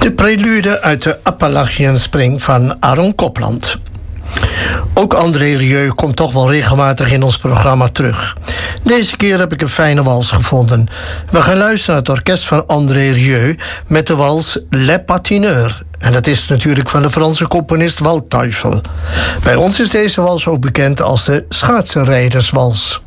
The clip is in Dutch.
De prelude uit de Appalachian Spring van Aaron Copland. Ook André Rieu komt toch wel regelmatig in ons programma terug. Deze keer heb ik een fijne wals gevonden. We gaan luisteren naar het orkest van André Rieu met de wals Les Patineurs. En dat is natuurlijk van de Franse componist Waldteufel. Bij ons is deze wals ook bekend als de schaatsenrijderswals.